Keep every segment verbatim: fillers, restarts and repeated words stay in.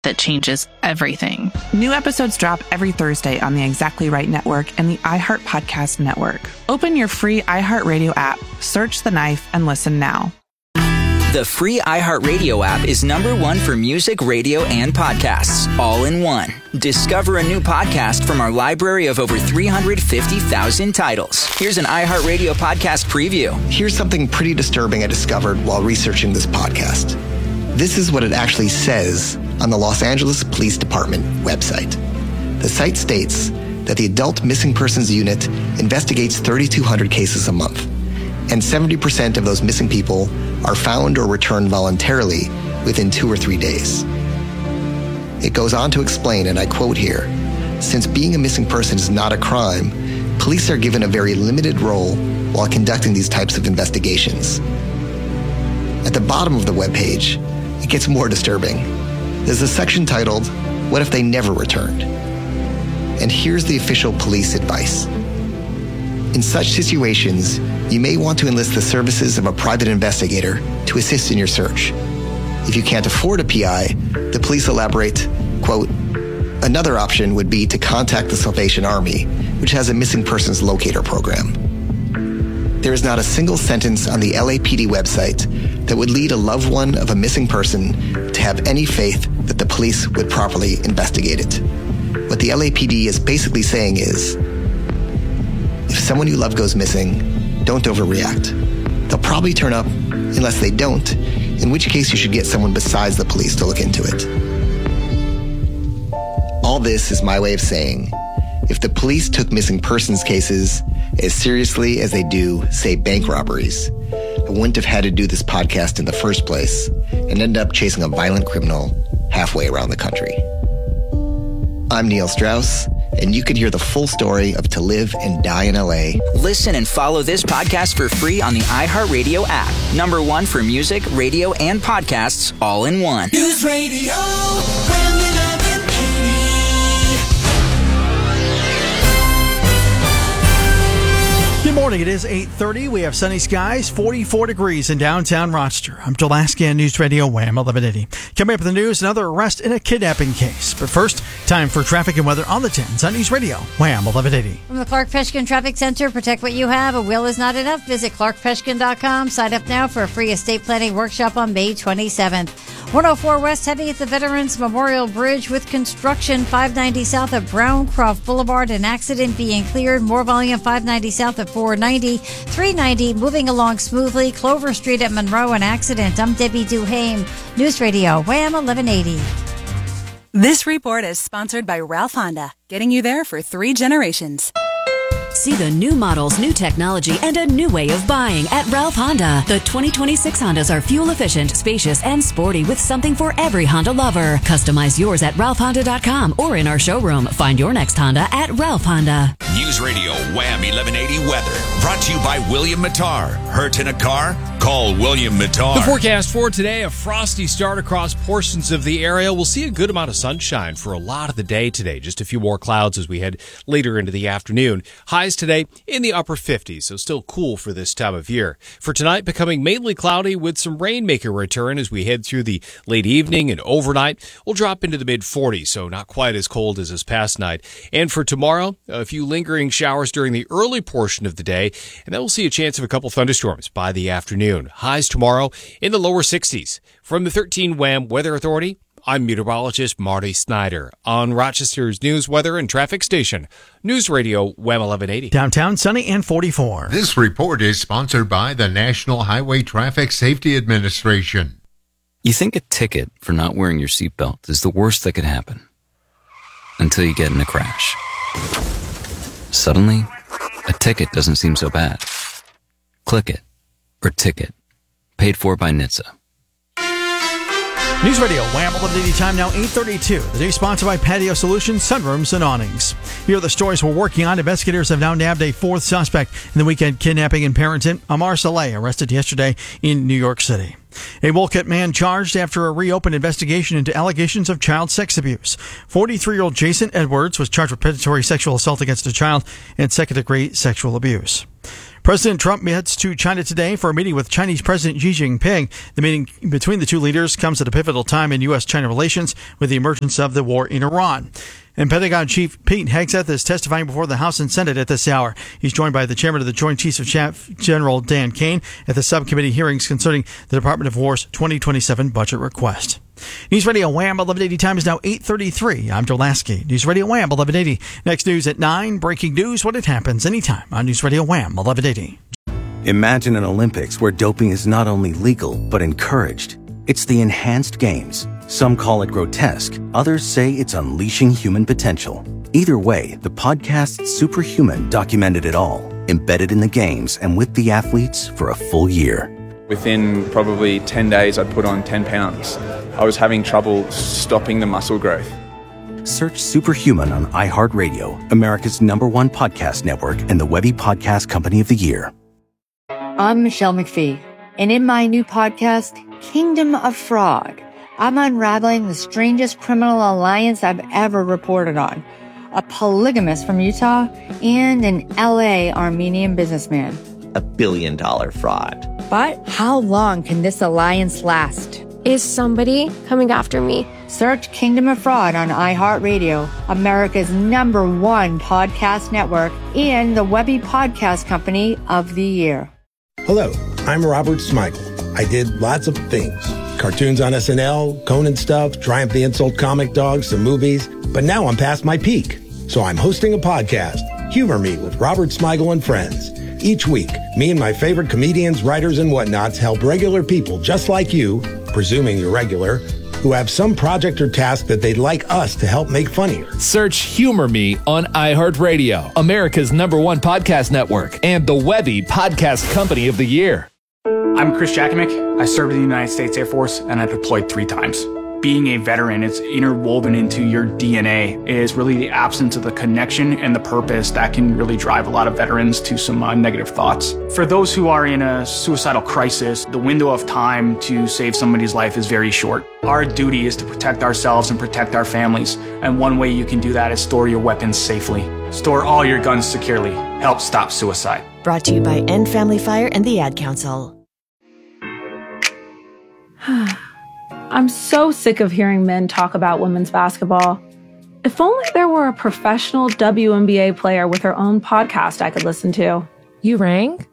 that changes everything. New episodes drop every Thursday on the Exactly Right Network and the iHeart Podcast Network. Open your free iHeartRadio app, search The Knife, and listen now. The free iHeartRadio app is number one for music, radio, and podcasts, all in one. Discover a new podcast from our library of over three hundred fifty thousand titles. Here's an iHeartRadio podcast preview. Here's something pretty disturbing I discovered while researching this podcast. This is what it actually says on the Los Angeles Police Department website. The site states that the Adult Missing Persons Unit investigates three thousand two hundred cases a month, and seventy percent of those missing people are found or returned voluntarily within two or three days. It goes on to explain, and I quote here, "Since being a missing person is not a crime, police are given a very limited role while conducting these types of investigations." At the bottom of the webpage, it gets more disturbing. There's a section titled, "What if they never returned?" And here's the official police advice. In such situations, you may want to enlist the services of a private investigator to assist in your search. If you can't afford a P I, the police elaborate, quote, "Another option would be to contact the Salvation Army, which has a missing persons locator program." There is not a single sentence on the L A P D website that would lead a loved one of a missing person to have any faith that the police would properly investigate it. What the L A P D is basically saying is, if someone you love goes missing, don't overreact. They'll probably turn up unless they don't, in which case you should get someone besides the police to look into it. All this is my way of saying, if the police took missing persons cases as seriously as they do, say, bank robberies, I wouldn't have had to do this podcast in the first place and end up chasing a violent criminal halfway around the country. I'm Neil Strauss, and you can hear the full story of To Live and Die in L A. Listen and follow this podcast for free on the iHeartRadio app. Number one for music, radio, and podcasts, all in one. News Radio. Good morning. It is eight thirty. We have sunny skies, forty-four degrees in downtown Rochester. I'm Joel Askin, News Radio Wham eleven eighty. Coming up in the news, another arrest in a kidnapping case. But first, time for traffic and weather on the tens on News Radio Wham eleven eighty. From the Clark Peshkin Traffic Center, protect what you have. A will is not enough. Visit clark peshkin dot com. Sign up now for a free estate planning workshop on May twenty-seventh. one oh four West heavy at the Veterans Memorial Bridge with construction. five ninety south of Browncroft Boulevard. An accident being cleared. More volume five ninety south of four ninety. three ninety moving along smoothly. Clover Street at Monroe, an accident. I'm Debbie Duhame. News Radio Wham eleven eighty. This report is sponsored by Ralph Honda, getting you there for three generations. See the new models, new technology, and a new way of buying at Ralph Honda. The twenty twenty-six Hondas are fuel-efficient, spacious, and sporty with something for every Honda lover. Customize yours at ralph honda dot com or in our showroom. Find your next Honda at Ralph Honda. News Radio Wham eleven eighty weather. Brought to you by William Mattar. Hurt in a car? Call William Mattar. The forecast for today, a frosty start across portions of the area. We'll see a good amount of sunshine for a lot of the day today. Just a few more clouds as we head later into the afternoon. Highs today in the upper fifties, so still cool for this time of year. For tonight, becoming mainly cloudy with some rain making a return as we head through the late evening and overnight. We'll drop into the mid forties, so not quite as cold as this past night. And for tomorrow, a few lingering showers during the early portion of the day, and then we'll see a chance of a couple thunderstorms by the afternoon. Highs tomorrow in the lower sixties. From the thirteen Wham Weather Authority, I'm meteorologist Marty Snyder on Rochester's news, weather, and traffic station, News Radio Wham eleven eighty. Downtown sunny and forty-four. This report is sponsored by the National Highway Traffic Safety Administration. You think a ticket for not wearing your seatbelt is the worst that could happen until you get in a crash. Suddenly, a ticket doesn't seem so bad. Click it. Or ticket. Paid for by N H T S A. News Radio Wham eleven eighty, time now eight thirty-two. The news sponsored by Patio Solutions, Sunrooms, and Awnings. Here are the stories we're working on. Investigators have now nabbed a fourth suspect in the weekend kidnapping in Parenton. Amar Saleh, arrested yesterday in New York City. A Wolcott man charged after a reopened investigation into allegations of child sex abuse. forty-three-year-old Jason Edwards was charged with predatory sexual assault against a child and second-degree sexual abuse. President Trump heads to China today for a meeting with Chinese President Xi Jinping. The meeting between the two leaders comes at a pivotal time in U S China relations with the emergence of the war in Iran. And Pentagon Chief Pete Hegseth is testifying before the House and Senate at this hour. He's joined by the Chairman of the Joint Chiefs of Staff, General Dan Kane, at the subcommittee hearings concerning the Department of War's twenty twenty-seven budget request. News Radio Wham eleven eighty time is now eight thirty-three. I'm Joe Lasky. News Radio Wham eleven eighty. Next news at nine. Breaking news when it happens anytime on News Radio Wham eleven eighty. Imagine an Olympics where doping is not only legal, but encouraged. It's the enhanced games. Some call it grotesque. Others say it's unleashing human potential. Either way, the podcast Superhuman documented it all, embedded in the games and with the athletes for a full year. Within probably ten days, I'd put on ten pounds. I was having trouble stopping the muscle growth. Search Superhuman on iHeartRadio, America's number one podcast network and the Webby Podcast Company of the Year. I'm Michelle McPhee, and in my new podcast, Kingdom of Fraud, I'm unraveling the strangest criminal alliance I've ever reported on. A polygamist from Utah and an L A Armenian businessman. A billion dollar fraud. But how long can this alliance last? Is somebody coming after me? Search Kingdom of Fraud on iHeartRadio, America's number one podcast network, and the Webby Podcast Company of the Year. Hello, I'm Robert Smigel. I did lots of things. Cartoons on S N L, Conan stuff, Triumph the Insult comic dogs, some movies. But now I'm past my peak. So I'm hosting a podcast, Humor Me with Robert Smigel and Friends. Each week, me and my favorite comedians, writers, and whatnots help regular people just like you, presuming you're regular, who have some project or task that they'd like us to help make funnier. Search Humor Me on iHeartRadio, America's number one podcast network, and the Webby Podcast Company of the Year. I'm Chris Jakimick. I served in the United States Air Force, and I deployed three times. Being a veteran, it's interwoven into your D N A. It is really the absence of the connection and the purpose that can really drive a lot of veterans to some uh, negative thoughts. For those who are in a suicidal crisis, the window of time to save somebody's life is very short. Our duty is to protect ourselves and protect our families. And one way you can do that is store your weapons safely. Store all your guns securely. Help stop suicide. Brought to you by End Family Fire and the Ad Council. I'm so sick of hearing men talk about women's basketball. If only there were a professional W N B A player with her own podcast I could listen to. You rang?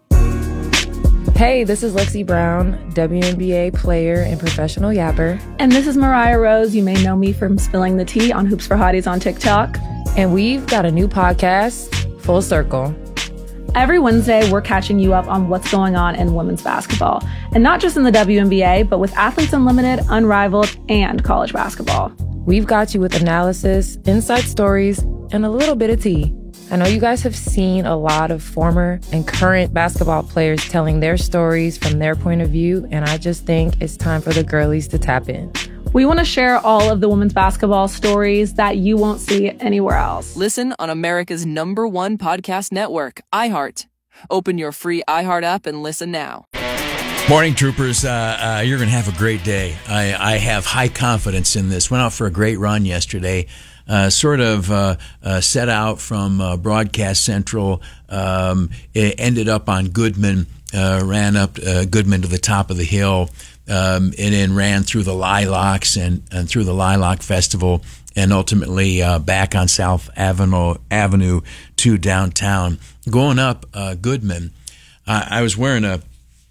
Hey, this is Lexi Brown, W N B A player and professional yapper. And this is Mariah Rose. You may know me from spilling the tea on Hoops for Hotties on TikTok. And we've got a new podcast, Full Circle. Every Wednesday, we're catching you up on what's going on in women's basketball. And not just in the W N B A, but with Athletes Unlimited, Unrivaled, and college basketball. We've got you with analysis, inside stories, and a little bit of tea. I know you guys have seen a lot of former and current basketball players telling their stories from their point of view, and I just think it's time for the girlies to tap in. We want to share all of the women's basketball stories that you won't see anywhere else. Listen on America's number one podcast network, iHeart. Open your free iHeart app and listen now. Morning, troopers. Uh, uh, you're going to have a great day. I, I have high confidence in this. Went out for a great run yesterday. Uh, sort of uh, uh, set out from uh, Broadcast Central. Um, it ended up on Goodman. Uh, ran up uh, Goodman to the top of the hill. Um, and then ran through the Lilacs and, and through the Lilac Festival, and ultimately uh, back on South Avenue, Avenue to downtown. Going up uh, Goodman, uh, I was wearing a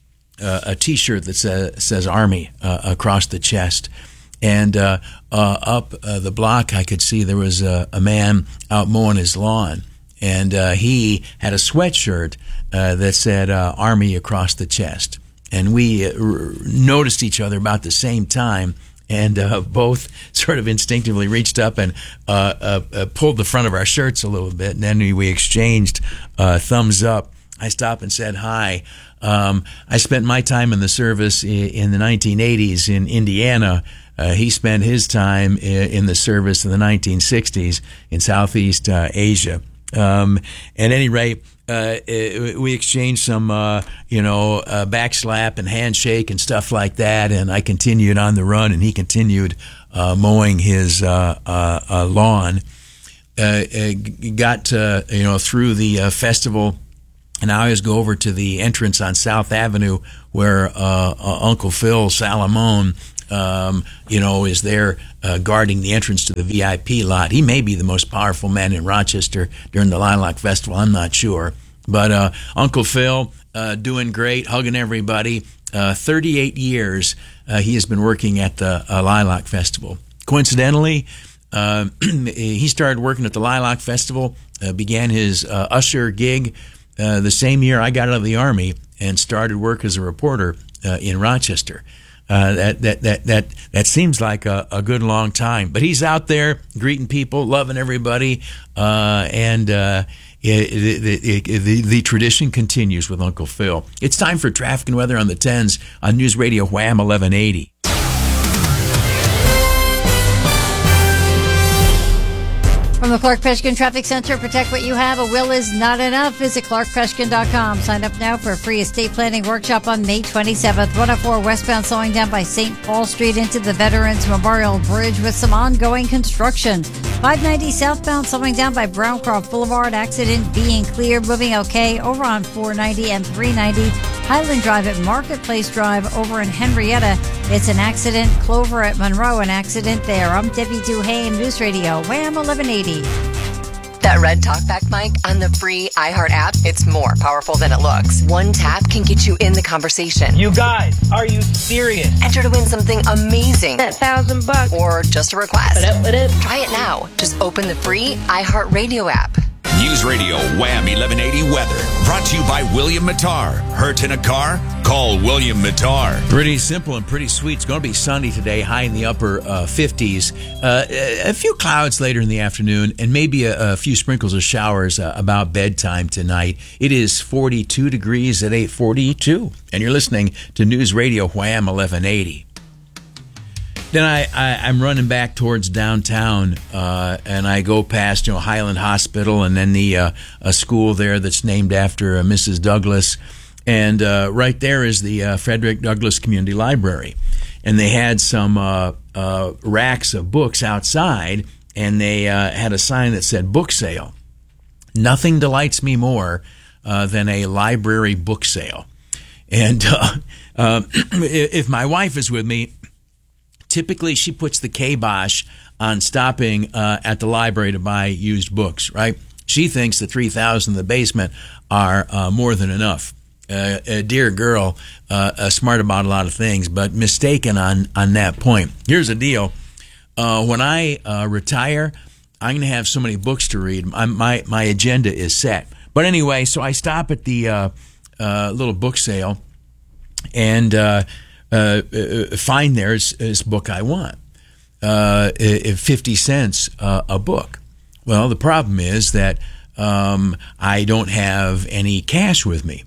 a, a T-shirt that says, says Army uh, across the chest, and uh, uh, up uh, the block I could see there was a, a man out mowing his lawn, and uh, he had a sweatshirt uh, that said uh, Army across the chest. And we uh, r- noticed each other about the same time, and uh, both sort of instinctively reached up and uh, uh, uh, pulled the front of our shirts a little bit, and then we, we exchanged uh, thumbs up. I stopped and said hi. Um, I spent my time in the service in, in the nineteen eighties in Indiana. Uh, he spent his time in, in the service in the nineteen sixties in Southeast uh, Asia. Um, at any rate, Uh, we exchanged some, uh, you know, uh, backslap and handshake and stuff like that, and I continued on the run, and he continued uh, mowing his uh, uh, uh, lawn. Uh, got, uh, you know, through the uh, festival And I always go over to the entrance on South Avenue where uh, uh, Uncle Phil Salamone, um, you know, is there uh, guarding the entrance to the V I P lot. He may be the most powerful man in Rochester during the Lilac Festival. I'm not sure. But uh, Uncle Phil, uh, doing great, hugging everybody. Uh, thirty-eight years uh, he has been working at the uh, Lilac Festival. Coincidentally, uh, he started working at the Lilac Festival, uh, began his uh, usher gig uh, the same year I got out of the Army and started work as a reporter uh, in Rochester. Uh, that, that that that that seems like a, a good long time. But he's out there greeting people, loving everybody, uh, and uh, it, it, it, the, the tradition continues with Uncle Phil. It's time for traffic and weather on the tens on News Radio Wham eleven eighty. From the Clark Peshkin Traffic Center, protect what you have. A will is not enough. Visit clark peshkin dot com. Sign up now for a free estate planning workshop on May twenty-seventh. one oh four westbound slowing down by Saint Paul Street into the Veterans Memorial Bridge with some ongoing construction. five ninety southbound slowing down by Browncroft Boulevard. Accident being cleared. Moving okay over on four ninety and three ninety. Highland Drive at Marketplace Drive over in Henrietta. It's an accident. Clover at Monroe, an accident there. I'm Debbie Duhane, News Radio, Wham eleven eighty. That red talkback mic on the free iHeart app, it's more powerful than it looks. One tap can get you in the conversation. You guys, are you serious? Enter to win something amazing. That thousand bucks. Or just a request. What up, what up? Try it now. Just open the free iHeart Radio app. News Radio Wham eleven eighty weather. Brought to you by William Mattar. Hurt in a car? Call William Mattar. Pretty simple and pretty sweet. It's going to be sunny today, high in the upper uh, fifties. Uh, a few clouds later in the afternoon, and maybe a, a few sprinkles of showers uh, about bedtime tonight. It is forty-two degrees at eight forty-two, and you're listening to News Radio Wham eleven eighty. Then I, I, I'm running back towards downtown, uh, and I go past, you know, Highland Hospital, and then the uh, a school there that's named after uh, Missus Douglas, and uh, right there is the uh, Frederick Douglass Community Library, and they had some uh, uh, racks of books outside, and they uh, had a sign that said book sale. Nothing delights me more uh, than a library book sale, and uh, uh, if my wife is with me, typically she puts the kibosh on stopping uh, at the library to buy used books, right? She thinks the three thousand in the basement are uh, more than enough. Uh, a dear girl, uh, uh, smart about a lot of things, but mistaken on, on that point. Here's the deal. Uh, when I uh, retire, I'm going to have so many books to read. I'm, my, my agenda is set. But anyway, so I stop at the uh, uh, little book sale, and uh, Uh, uh, find there's this book I want, uh, fifty cents uh, a book. Well, the problem is that um, I don't have any cash with me.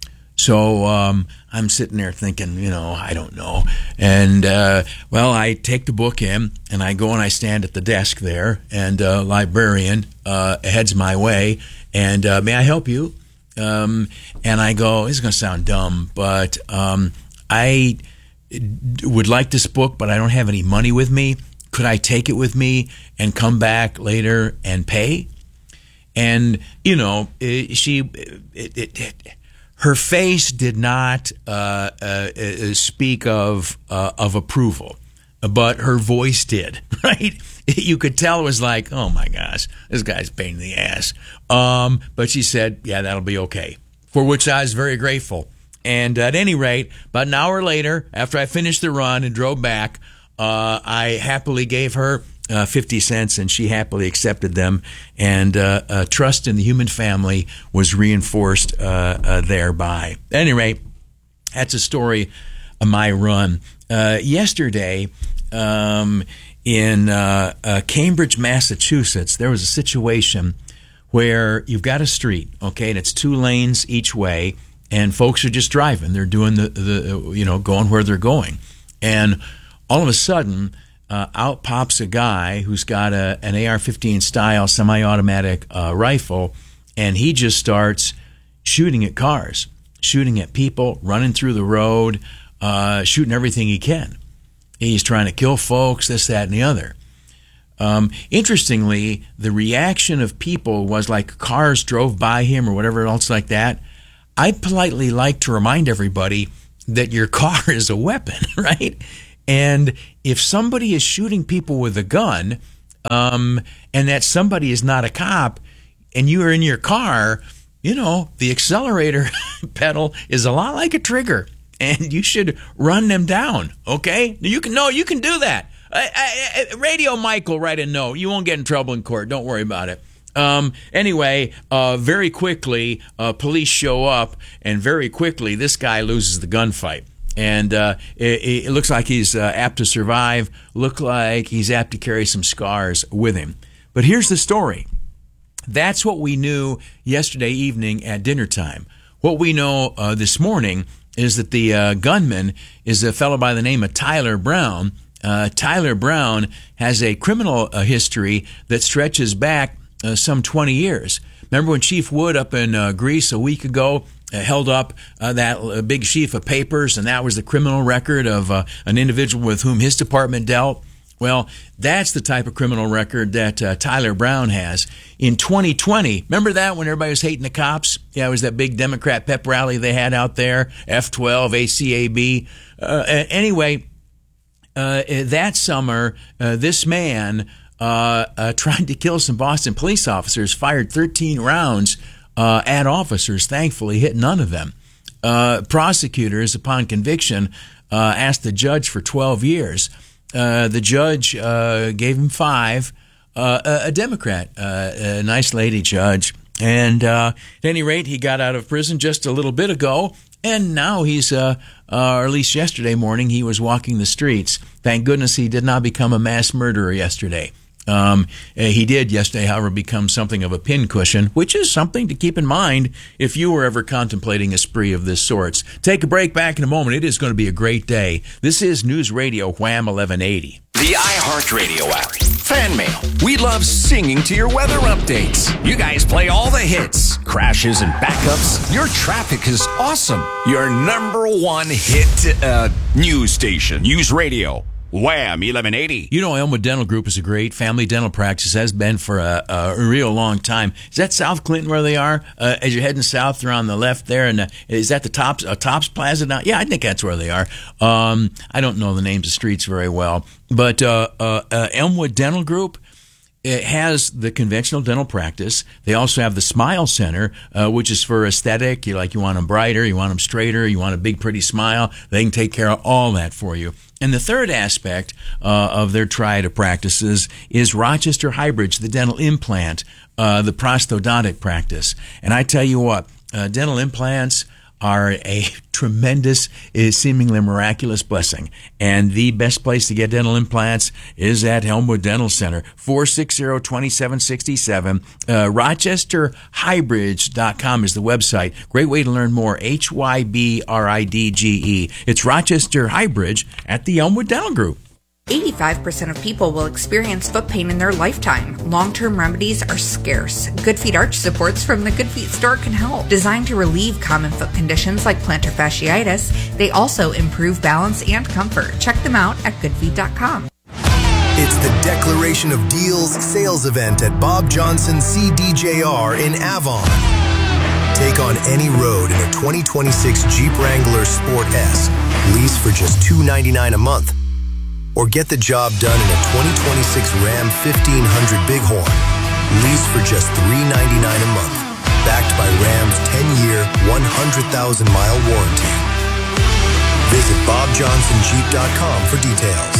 So um, I'm sitting there thinking, you know, I don't know. And, uh, well, I take the book in, and I go and I stand at the desk there, and a uh, librarian uh, heads my way, and uh, may I help you? Um, and I go, this is going to sound dumb, but um, I would like this book, but I don't have any money with me. Could I take it with me and come back later and pay? And, you know, it, she, it, it, it, her face did not uh, uh, speak of uh, of approval, but her voice did, right? You could tell it was like, oh my gosh, this guy's a pain in the ass. Um, but she said, yeah, that'll be okay, for which I was very grateful. And at any rate, about an hour later, after I finished the run and drove back, uh, I happily gave her uh, fifty cents, and she happily accepted them. And uh, uh, trust in the human family was reinforced uh, uh, thereby. At any rate, that's a story of my run. Uh, yesterday, um, in uh, uh, Cambridge, Massachusetts, there was a situation where you've got a street, okay, and it's two lanes each way, and folks are just driving. They're doing the, the you know, going where they're going. And all of a sudden, uh, out pops a guy who's got a, an A R fifteen style semi-automatic uh, rifle, and he just starts shooting at cars, shooting at people, running through the road, uh, shooting everything he can. He's trying to kill folks, this, that, and the other. Um, interestingly, the reaction of people was like cars drove by him or whatever else like that. I politely like to remind everybody that your car is a weapon, right? And if somebody is shooting people with a gun, um, and that somebody is not a cop, and you are in your car, you know, the accelerator pedal is a lot like a trigger, and you should run them down, okay? You can, no, you can do that. I, I, I, Radio Mike will write a note. You won't get in trouble in court. Don't worry about it. Um, anyway, uh, very quickly, uh, police show up, and very quickly, this guy loses the gunfight. And uh, it, it looks like he's uh, apt to survive, look like he's apt to carry some scars with him. But here's the story. That's what we knew yesterday evening at dinner time. What we know uh, this morning is that the uh, gunman is a fellow by the name of Tyler Brown. Uh, Tyler Brown has a criminal uh, history that stretches back uh, some twenty years. Remember when Chief Wood up in uh, Greece a week ago uh, held up uh, that uh, big sheaf of papers, and that was the criminal record of uh, an individual with whom his department dealt? Well, that's the type of criminal record that uh, Tyler Brown has. In twenty twenty, remember that when everybody was hating the cops? Yeah, it was that big Democrat pep rally they had out there, F twelve, A C A B. Uh, anyway, uh, that summer, uh, this man uh, uh, tried to kill some Boston police officers, fired thirteen rounds uh, at officers, thankfully hit none of them. Uh, prosecutors, upon conviction, uh, asked the judge for twelve years. Uh, the judge uh, gave him five, uh, a, a Democrat, uh, a nice lady judge. And uh, at any rate, he got out of prison just a little bit ago, and now he's, uh, uh, or at least yesterday morning, he was walking the streets. Thank goodness he did not become a mass murderer yesterday. Um, he did yesterday, however, become something of a pincushion, which is something to keep in mind if you were ever contemplating a spree of this sort. Take a break. Back in a moment. It is going to be a great day. This is News Radio Wham eleven eighty. The iHeartRadio app. Fan mail. We love singing to your weather updates. You guys play all the hits, crashes, and backups. Your traffic is awesome. Your number one hit uh, news station. News Radio. Wham eleven eighty. You know, Elmwood Dental Group is a great family dental practice, has been for a, a real long time. Is that South Clinton where they are? Uh, as you're heading south, they're on the left there. And uh, is that the Tops, uh, Tops Plaza now? Yeah, I think that's where they are. Um, I don't know the names of streets very well. But uh, uh, uh, Elmwood Dental Group, it has the conventional dental practice. They also have the Smile Center, uh, which is for aesthetic. You like, you want them brighter, you want them straighter, you want a big, pretty smile. They can take care of all that for you. And the third aspect uh, of their triad of practices is Rochester Highbridge, the dental implant, uh, the prosthodontic practice. And I tell you what, uh, dental implants are a tremendous, seemingly miraculous blessing. And the best place to get dental implants is at Elmwood Dental Center, four six zero, two seven six seven. Uh, Rochester Highbridge dot com is the website. Great way to learn more, H Y B R I D G E. It's Rochester Highbridge at the Elmwood Dental Group. eighty-five percent of people will experience foot pain in their lifetime. Long-term remedies are scarce. Good Feet Arch Supports from the Good Feet store can help. Designed to relieve common foot conditions like plantar fasciitis, they also improve balance and comfort. Check them out at good feet dot com. It's the Declaration of Deals sales event at Bob Johnson C D J R in Avon. Take on any road in a twenty twenty-six Jeep Wrangler Sport S. Lease for just two hundred ninety-nine dollars a month. Or get the job done in a twenty twenty-six Ram fifteen hundred Bighorn. Lease for just three hundred ninety-nine dollars a month. Backed by Ram's ten-year, one hundred thousand mile warranty. Visit bob johnson jeep dot com for details.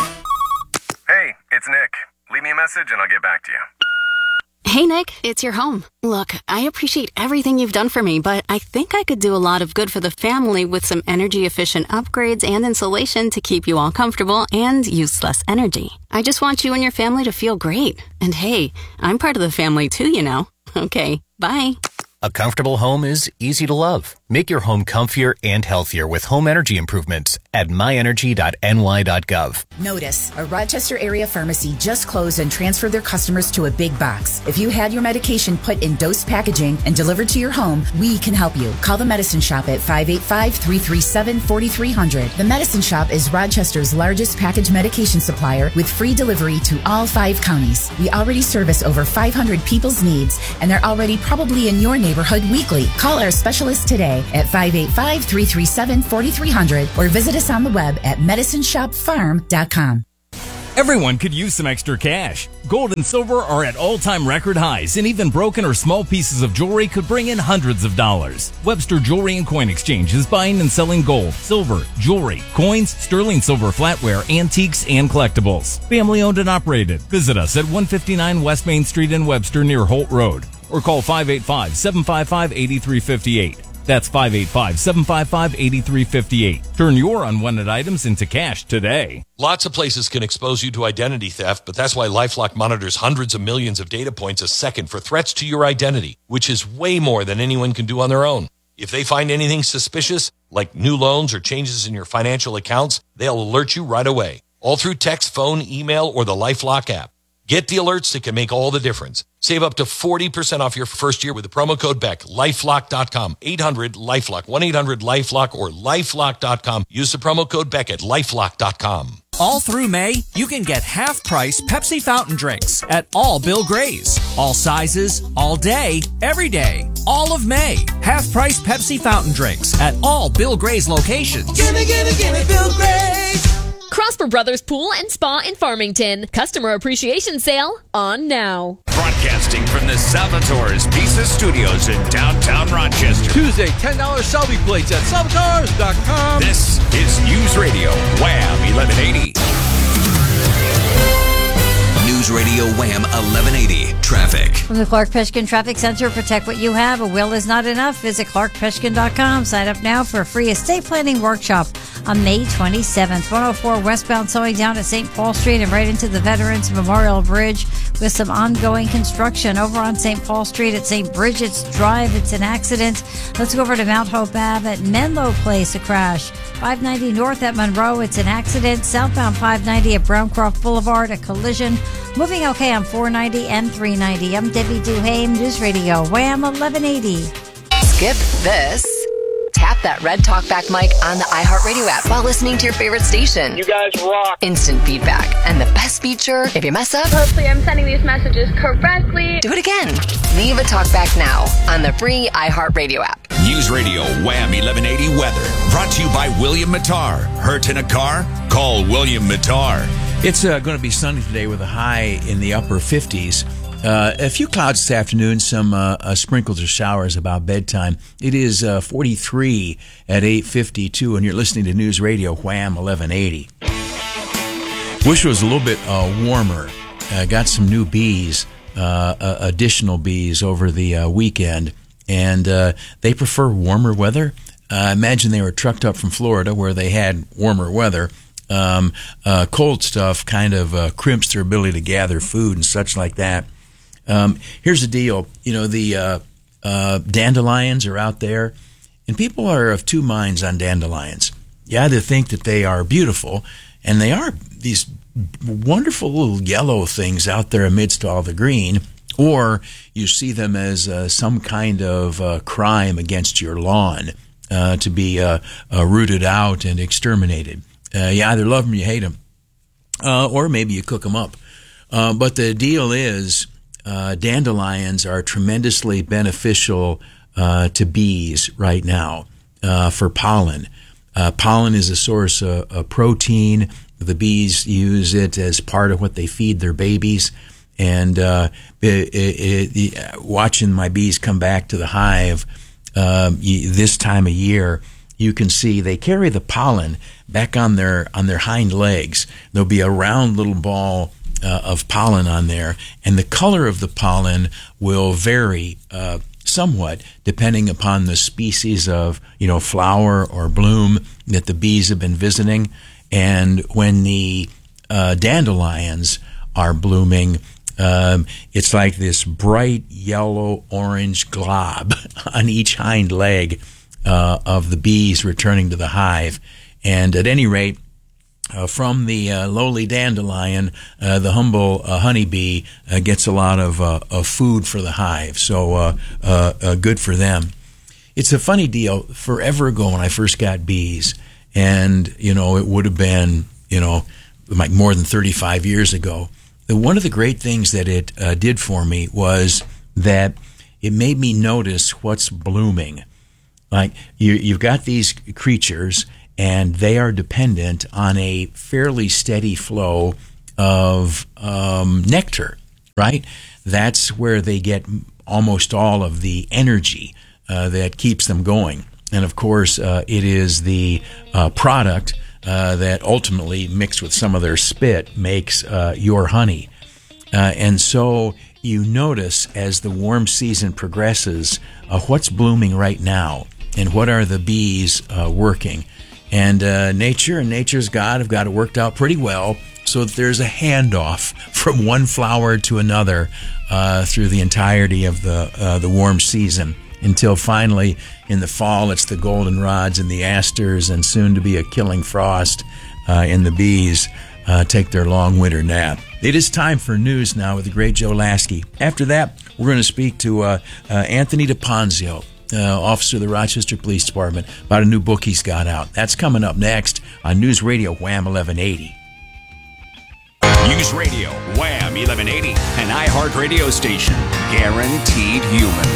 Hey, it's Nick. Leave me a message and I'll get back to you. Hey, Nick, it's your home. Look, I appreciate everything you've done for me, but I think I could do a lot of good for the family with some energy-efficient upgrades and insulation to keep you all comfortable and use less energy. I just want you and your family to feel great. And hey, I'm part of the family too, you know. Okay, bye. A comfortable home is easy to love. Make your home comfier and healthier with home energy improvements at my energy dot n y dot gov. Notice, a Rochester area pharmacy just closed and transferred their customers to a big box. If you had your medication put in dose packaging and delivered to your home, we can help you. Call the Medicine Shop at five eight five, three three seven, four three zero zero. The Medicine Shop is Rochester's largest packaged medication supplier with free delivery to all five counties. We already service over five hundred people's needs, and they're already probably in your neighborhood weekly. Call our specialist today at five eight five, three three seven, four three zero zero or visit us on the web at medicine shop farm dot com. Everyone could use some extra cash. Gold and silver are at all-time record highs, and even broken or small pieces of jewelry could bring in hundreds of dollars. Webster Jewelry and Coin Exchange is buying and selling gold, silver, jewelry, coins, sterling silver flatware, antiques, and collectibles. Family owned and operated. Visit us at one fifty-nine West Main Street in Webster near Holt Road, or call five eight five, seven five five, eight three five eight. That's five eight five, seven five five, eight three five eight. Turn your unwanted items into cash today. Lots of places can expose you to identity theft, but that's why LifeLock monitors hundreds of millions of data points a second for threats to your identity, which is way more than anyone can do on their own. If they find anything suspicious, like new loans or changes in your financial accounts, they'll alert you right away, all through text, phone, email, or the LifeLock app. Get the alerts that can make all the difference. Save up to forty percent off your first year with the promo code B E C. lifelock dot com. eight hundred LifeLock. one eight hundred LifeLock or lifelock dot com. Use the promo code B E C at lifelock dot com. All through May, you can get half-price Pepsi fountain drinks at all Bill Gray's. All sizes, all day, every day. All of May. Half-price Pepsi fountain drinks at all Bill Gray's locations. Gimme, gimme, gimme Bill Gray's! Prosper Brothers Pool and Spa in Farmington. Customer appreciation sale on now. Broadcasting from the Salvatore's Pizza Studios in downtown Rochester. Tuesday, ten dollars Shelby plates at salvatores dot com. This is News Radio Wham eleven eighty. News Radio Wham eleven eighty. Traffic. From the Clark Peshkin Traffic Center, protect what you have. A will is not enough. Visit clark peshkin dot com. Sign up now for a free estate planning workshop on May twenty-seventh. one oh four westbound slowing down at Saint Paul Street and right into the Veterans Memorial Bridge with some ongoing construction. Over on Saint Paul Street at Saint Bridget's Drive, it's an accident. Let's go over to Mount Hope Ave at Menlo Place, a crash. five ninety north at Monroe, it's an accident. Southbound five ninety at Browncroft Boulevard, a collision. Moving okay on four ninety and three ninety. I'm Debbie Duhame, News Radio Wham eleven eighty. Skip this. Tap that red talkback mic on the iHeartRadio app while listening to your favorite station. You guys rock. Instant feedback. And the best feature, if you mess up, hopefully I'm sending these messages correctly. Do it again. Leave a talkback now on the free iHeartRadio app. News Radio Wham eleven eighty weather. Brought to you by William Mattar. Hurt in a car? Call William Mattar. It's uh, going to be sunny today with a high in the upper fifties. Uh, a few clouds this afternoon, some uh, uh, sprinkles or showers about bedtime. It is uh, forty-three at eight fifty-two, and you're listening to News Radio Wham eleven eighty. Wish it was a little bit uh, warmer. Uh, got some new bees, uh, uh, additional bees over the uh, weekend, and uh, they prefer warmer weather. I uh, imagine they were trucked up from Florida where they had warmer weather. Um, uh, cold stuff kind of uh, crimps their ability to gather food and such like that. Um, here's the deal. You know, the uh, uh, dandelions are out there, and people are of two minds on dandelions. You either think that they are beautiful, and they are these wonderful little yellow things out there amidst all the green, or you see them as uh, some kind of uh, crime against your lawn uh, to be uh, uh, rooted out and exterminated. Uh, you either love them or you hate them, uh, or maybe you cook them up. Uh, but the deal is, uh, dandelions are tremendously beneficial uh, to bees right now uh, for pollen. Uh, pollen is a source of, of protein. The bees use it as part of what they feed their babies. And uh, it, it, it, watching my bees come back to the hive um, this time of year, you can see they carry the pollen back on their on their hind legs. There'll be a round little ball uh, of pollen on there, and the color of the pollen will vary uh, somewhat depending upon the species of, you know, flower or bloom that the bees have been visiting. And when the uh, dandelions are blooming, um, it's like this bright yellow orange glob on each hind leg. uh, of the bees returning to the hive. And at any rate, Uh, from the uh, lowly dandelion, uh, the humble uh, honeybee uh, gets a lot of, uh, of food for the hive. So uh, uh, uh, good for them. It's a funny deal. Forever ago when I first got bees, and, you know, it would have been, you know, like more than thirty-five years ago, one of the great things that it uh, did for me was that it made me notice what's blooming. Like, you, you've got these creatures, and they are dependent on a fairly steady flow of um, nectar, right? That's where they get almost all of the energy uh, that keeps them going. And of course, uh, it is the uh, product uh, that ultimately, mixed with some of their spit, makes uh, your honey. Uh, and so you notice as the warm season progresses, uh, what's blooming right now, and what are the bees uh, working. And uh, nature and nature's God have got it worked out pretty well, so that there's a handoff from one flower to another uh, through the entirety of the uh, the warm season, until finally in the fall it's the goldenrods and the asters, and soon to be a killing frost, uh, and the bees uh, take their long winter nap. It is time for news now with the great Joe Lasky. After that, we're going to speak to uh, uh, Anthony DePonzio, Uh, officer of the Rochester Police Department, about a new book he's got out. That's coming up next on News Radio Wham eleven eighty. News Radio Wham eleven eighty, an iHeart radio station. Guaranteed human.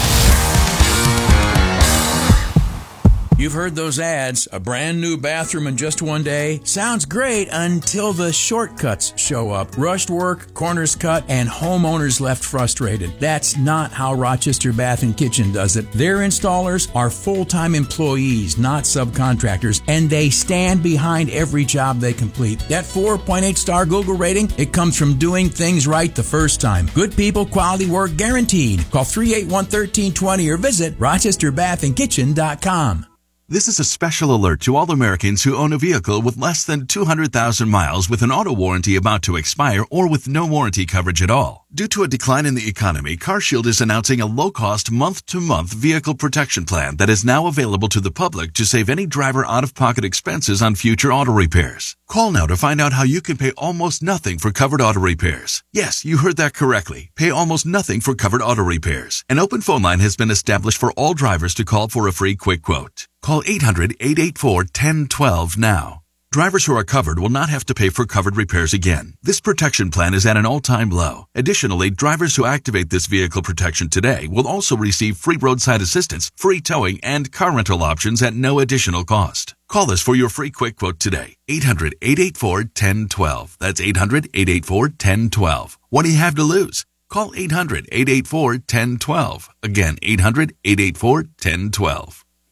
You've heard those ads. A brand new bathroom in just one day. Sounds great until the shortcuts show up. Rushed work, corners cut, and homeowners left frustrated. That's not how Rochester Bath and Kitchen does it. Their installers are full-time employees, not subcontractors, and they stand behind every job they complete. That four point eight star Google rating, it comes from doing things right the first time. Good people, quality work guaranteed. Call three eight one, one three two zero or visit rochester bath and kitchen dot com. This is a special alert to all Americans who own a vehicle with less than two hundred thousand miles with an auto warranty about to expire or with no warranty coverage at all. Due to a decline in the economy, CarShield is announcing a low-cost month-to-month vehicle protection plan that is now available to the public to save any driver out-of-pocket expenses on future auto repairs. Call now to find out how you can pay almost nothing for covered auto repairs. Yes, you heard that correctly. Pay almost nothing for covered auto repairs. An open phone line has been established for all drivers to call for a free quick quote. Call eight hundred, eight eight four, one zero one two now. Drivers who are covered will not have to pay for covered repairs again. This protection plan is at an all-time low. Additionally, drivers who activate this vehicle protection today will also receive free roadside assistance, free towing, and car rental options at no additional cost. Call us for your free quick quote today. eight hundred, eight eight four, one zero one two. That's eight hundred, eight eight four, one zero one two. What do you have to lose? Call eight hundred, eight eight four, one zero one two. Again, eight hundred, eight eight four, one zero one two.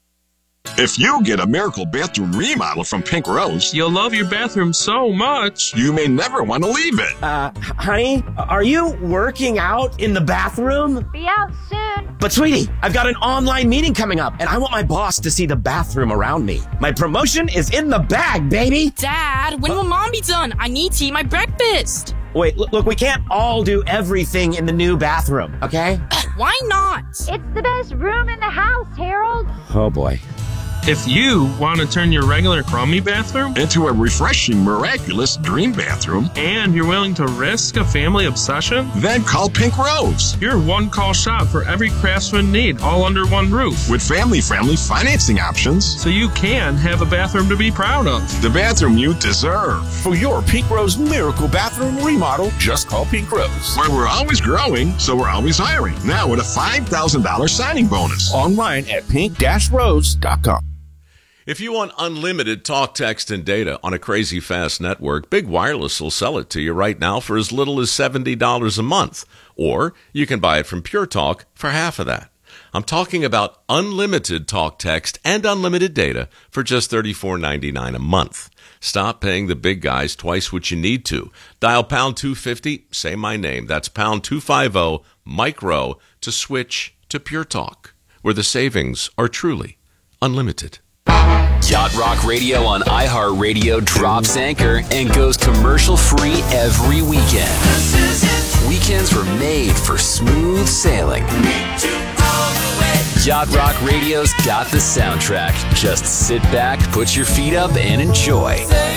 If you get a miracle bathroom remodel from Pink Rose, you'll love your bathroom so much, you may never want to leave it. Uh, honey, are you working out in the bathroom? Be out soon. But sweetie, I've got an online meeting coming up, and I want my boss to see the bathroom around me. My promotion is in the bag, baby. Dad, when will mom be done? I need to eat my breakfast. Wait, look, look, we can't all do everything in the new bathroom, okay? Why not? It's the best room in the house, Harold. Oh, boy. If you want to turn your regular crummy bathroom into a refreshing, miraculous dream bathroom, and you're willing to risk a family obsession, then call Pink Rose. Your one-call shop for every craftsman need, all under one roof. With family-friendly financing options, so you can have a bathroom to be proud of. The bathroom you deserve. For your Pink Rose miracle bathroom remodel, just call Pink Rose. Where we're always growing, so we're always hiring. Now with a five thousand dollars signing bonus. Online at pink dash rose dot com. If you want unlimited talk, text, and data on a crazy fast network, Big Wireless will sell it to you right now for as little as seventy dollars a month. Or you can buy it from Pure Talk for half of that. I'm talking about unlimited talk, text, and unlimited data for just thirty-four ninety-nine a month. Stop paying the big guys twice what you need to. Dial pound two fifty, say my name. That's pound two fifty, micro, to switch to Pure Talk, where the savings are truly unlimited. Yacht Rock Radio on iHeartRadio drops anchor and goes commercial-free every weekend. Weekends were made for smooth sailing. Yacht Rock Radio's got the soundtrack. Just sit back, put your feet up, and enjoy.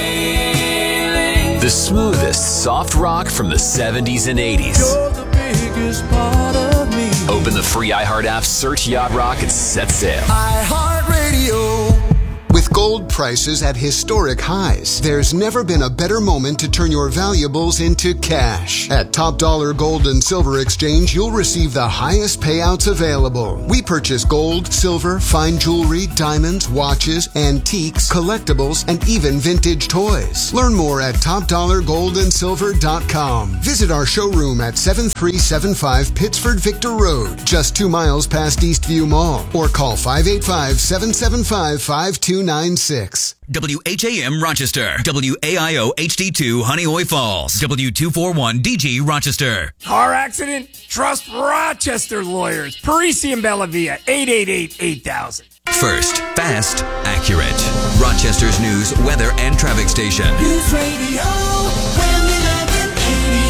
The smoothest soft rock from the seventies and eighties. You're the biggest part of me. Open the free iHeart app, search Yacht Rock, and set sail. iHeartRadio. With gold prices at historic highs, there's never been a better moment to turn your valuables into cash. At Top Dollar Gold and Silver Exchange, you'll receive the highest payouts available. We purchase gold, silver, fine jewelry, diamonds, watches, antiques, collectibles, and even vintage toys. Learn more at top dollar gold and silver dot com. Visit our showroom at seven three seven five Pittsford Victor Road, just two miles past Eastview Mall, or call five eight five, seven seven five, five two nine six. W H A M Rochester, W A I O H D two Honeoye Falls, W two forty-one D G Rochester. Car accident? Trust Rochester lawyers. Parisi and Bellavia, eight eight eight, eight thousand. First, fast, accurate. Rochester's news, weather, and traffic station. News Radio, Wham eleven eighty.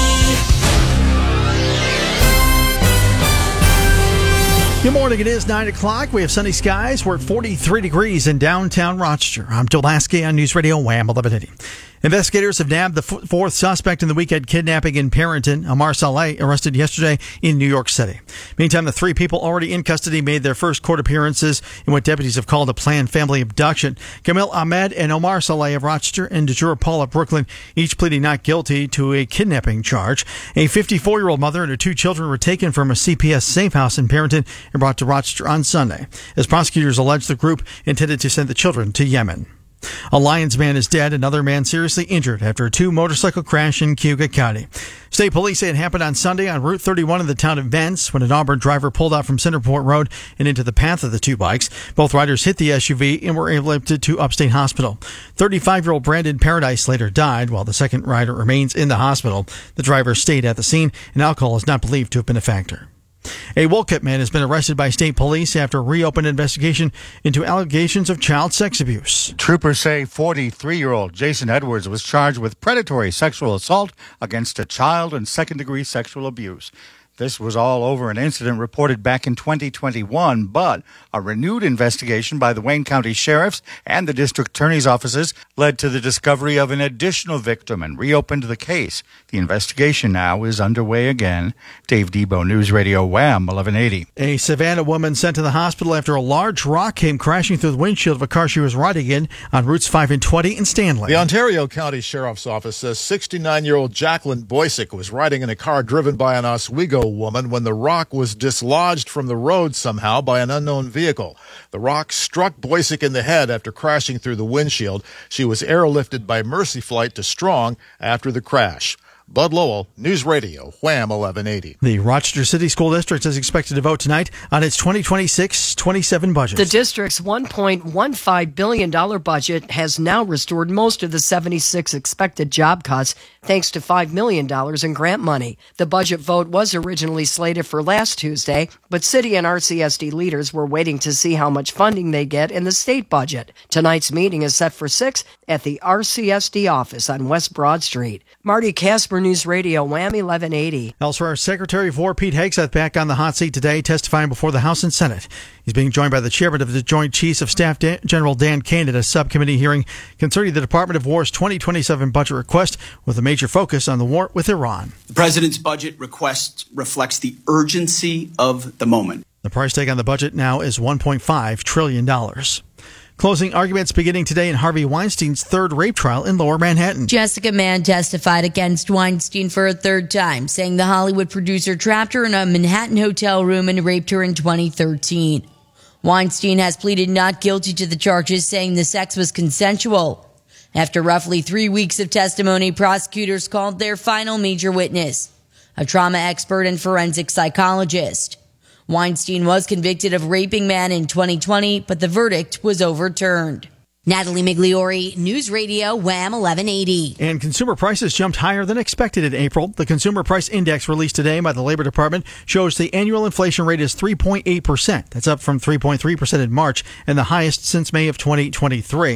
Good morning. It is nine o'clock. We have sunny skies. We're at forty-three degrees in downtown Rochester. I'm Joe Lasky on News Radio Wham eleven eighty. Investigators have nabbed the f- fourth suspect in the weekend kidnapping in Parenton. Omar Saleh, arrested yesterday in New York City. Meantime, the three people already in custody made their first court appearances in what deputies have called a planned family abduction. Camille Ahmed and Omar Saleh of Rochester and Dejura Paul of Brooklyn each pleading not guilty to a kidnapping charge. A fifty-four-year-old mother and her two children were taken from a C P S safe house in Parenton and brought to Rochester on Sunday, as prosecutors allege the group intended to send the children to Yemen. A Lyons man is dead, another man seriously injured after a two motorcycle crash in Cayuga County. State police say it happened on Sunday on Route thirty-one in the town of Vence when an Auburn driver pulled out from Centerport Road and into the path of the two bikes. Both riders hit the S U V and were airlifted to Upstate Hospital. thirty-five-year-old Brandon Paradise later died, while the second rider remains in the hospital. The driver stayed at the scene, and alcohol is not believed to have been a factor. A Wolcott man has been arrested by state police after a reopened investigation into allegations of child sex abuse. Troopers say forty-three-year-old Jason Edwards was charged with predatory sexual assault against a child and second-degree sexual abuse. This was all over an incident reported back in twenty twenty-one, but a renewed investigation by the Wayne County Sheriff's and the District Attorney's offices led to the discovery of an additional victim and reopened the case. The investigation now is underway again. Dave Debo, News Radio Wham, eleven eighty. A Savannah woman sent to the hospital after a large rock came crashing through the windshield of a car she was riding in on routes five and twenty in Stanley. The Ontario County Sheriff's Office says sixty-nine-year-old Jacqueline Boysick was riding in a car driven by an Oswego woman when the rock was dislodged from the road somehow by an unknown vehicle. The rock struck Boysick in the head after crashing through the windshield. She was airlifted by Mercy Flight to Strong after the crash. Bud Lowell, News Radio, Wham eleven eighty. The Rochester City School District is expected to vote tonight on its twenty twenty-six twenty-seven budget. The district's one point one five billion dollars budget has now restored most of the seventy-six expected job cuts, thanks to five million dollars in grant money. The budget vote was originally slated for last Tuesday, but city and R C S D leaders were waiting to see how much funding they get in the state budget. Tonight's meeting is set for six at the R C S D office on West Broad Street. Marty Casper, News Radio, Wham eleven eighty. Elsewhere, Secretary of War Pete Hegseth back on the hot seat today, testifying before the House and Senate. He's being joined by the chairman of the Joint Chiefs of Staff, Dan- General Dan Kane, at a subcommittee hearing concerning the Department of War's twenty twenty-seven budget request, with a major focus on the war with Iran. The president's budget request reflects the urgency of the moment. The price tag on the budget now is one point five trillion dollars. Closing arguments beginning today in Harvey Weinstein's third rape trial in Lower Manhattan. Jessica Mann testified against Weinstein for a third time, saying the Hollywood producer trapped her in a Manhattan hotel room and raped her in twenty thirteen. Weinstein has pleaded not guilty to the charges, saying the sex was consensual. After roughly three weeks of testimony, prosecutors called their final major witness, a trauma expert and forensic psychologist. Weinstein was convicted of raping Mann in twenty twenty, but the verdict was overturned. Natalie Migliori, News Radio, Wham eleven eighty. And consumer prices jumped higher than expected in April. The Consumer Price Index released today by the Labor Department shows the annual inflation rate is three point eight percent. That's up from three point three percent in March and the highest since May of twenty twenty-three.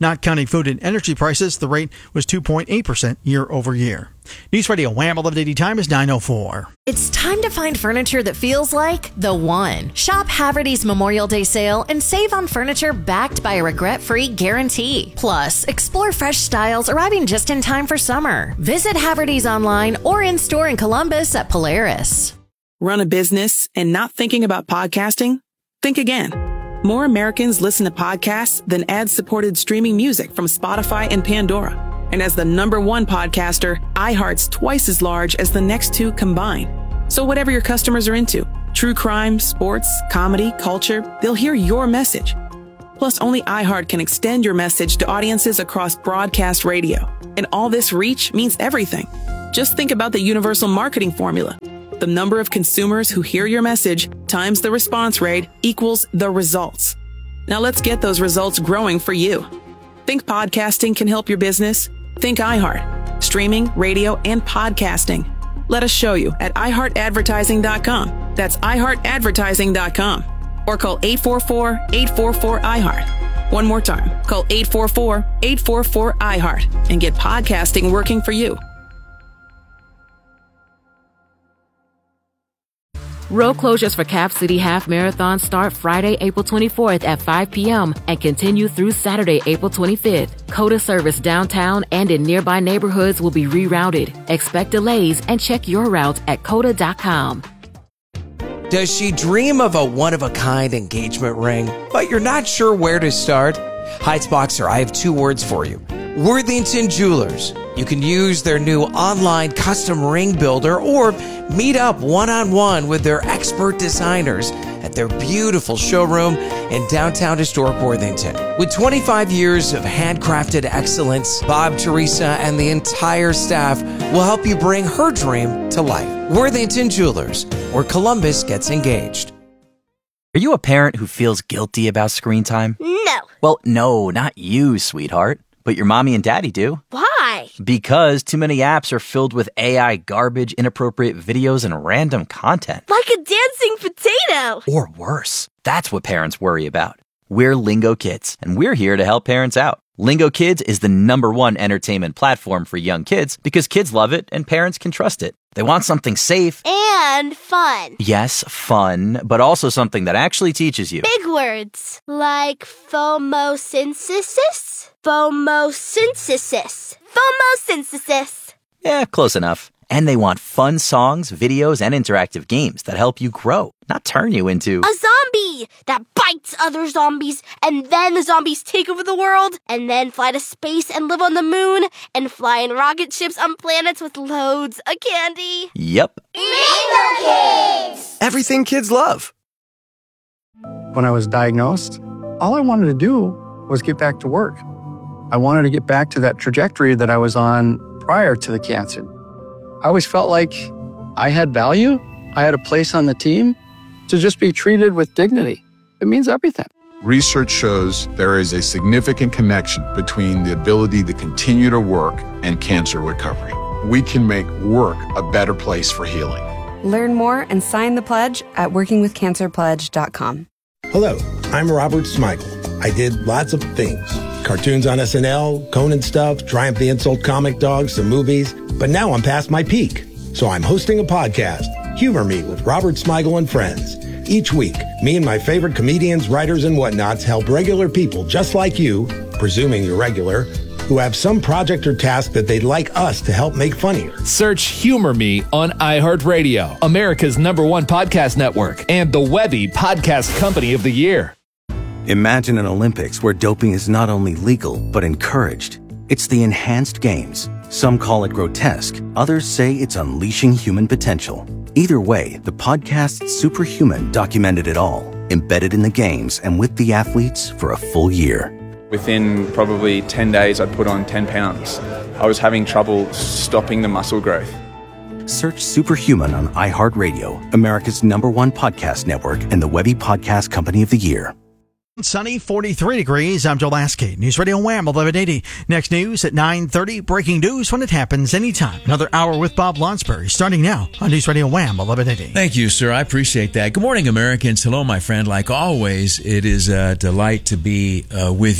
Not counting food and energy prices, the rate was two point eight percent year over year. News Radio Wham eleven eighty time is nine oh four. It's time to find furniture that feels like the one. Shop Haverty's Memorial Day sale and save on furniture backed by a regret-free guarantee. Plus, explore fresh styles arriving just in time for summer. Visit Haverty's online or in-store in Columbus at Polaris. Run a business and not thinking about podcasting? Think again. More Americans listen to podcasts than ad-supported streaming music from Spotify and Pandora. And as the number one podcaster, iHeart's twice as large as the next two combined. So whatever your customers are into, true crime, sports, comedy, culture, they'll hear your message. Plus, only iHeart can extend your message to audiences across broadcast radio. And all this reach means everything. Just think about the universal marketing formula. The number of consumers who hear your message times the response rate equals the results. Now let's get those results growing for you. Think podcasting can help your business? Think iHeart. Streaming, radio, and podcasting. Let us show you at i heart advertising dot com. That's i heart advertising dot com. Or call eight four four, eight four four, I heart. One more time. Call eight four four, eight four four, I heart and get podcasting working for you. Road closures for Cap City Half Marathon start Friday, April twenty-fourth at five p.m. and continue through Saturday, April twenty-fifth. COTA service downtown and in nearby neighborhoods will be rerouted. Expect delays and check your routes at cota dot com. Does she dream of a one-of-a-kind engagement ring, but you're not sure where to start? Heights Boxer, I have two words for you. Worthington Jewelers. You can use their new online custom ring builder or meet up one-on-one with their expert designers at their beautiful showroom in downtown historic Worthington. With twenty-five years of handcrafted excellence, Bob, Teresa, and the entire staff will help you bring her dream to life. Worthington Jewelers, where Columbus gets engaged. Are you a parent who feels guilty about screen time? No. Well, no, not you, sweetheart. But your mommy and daddy do. Why? Because too many apps are filled with A I garbage, inappropriate videos, and random content. Like a dancing potato. Or worse. That's what parents worry about. We're Lingo Kids, and we're here to help parents out. Lingo Kids is the number one entertainment platform for young kids because kids love it and parents can trust it. They want something safe. And fun. Yes, fun, but also something that actually teaches you. Big words. Like phomosynthesis? Phomosynthesis. Phomosynthesis. Yeah, close enough. And they want fun songs, videos, and interactive games that help you grow, not turn you into a zombie that bites other zombies, and then the zombies take over the world, and then fly to space and live on the moon, and fly in rocket ships on planets with loads of candy. Yep. Lingo Kids! Everything kids love. When I was diagnosed, all I wanted to do was get back to work. I wanted to get back to that trajectory that I was on prior to the cancer. I always felt like I had value. I had a place on the team. To just be treated with dignity, it means everything. Research shows there is a significant connection between the ability to continue to work and cancer recovery. We can make work a better place for healing. Learn more and sign the pledge at working with cancer pledge dot com. Hello, I'm Robert Smigel. I did lots of things. Cartoons on S N L, Conan stuff, Triumph the Insult comic dogs, some movies. But now I'm past my peak. So I'm hosting a podcast, Humor Me with Robert Smigel and Friends. Each week, me and my favorite comedians, writers, and whatnots help regular people just like you, presuming you're regular, who have some project or task that they'd like us to help make funnier. Search Humor Me on iHeartRadio, America's number one podcast network, and the Webby Podcast Company of the Year. Imagine an Olympics where doping is not only legal, but encouraged. It's the Enhanced Games. Some call it grotesque. Others say it's unleashing human potential. Either way, the podcast Superhuman documented it all, embedded in the games and with the athletes for a full year. Within probably ten days, I'd put on ten pounds. I was having trouble stopping the muscle growth. Search Superhuman on iHeartRadio, America's number one podcast network and the Webby Podcast Company of the Year. Sunny, forty-three degrees. I'm Joe Lasky. News Radio Wham eleven eighty. Next news at nine thirty. Breaking news when it happens anytime. Another hour with Bob Lonsberry starting now on News Radio Wham eleven eighty. Thank you, sir. I appreciate that. Good morning, Americans. Hello, my friend. Like always, it is a delight to be uh, with you.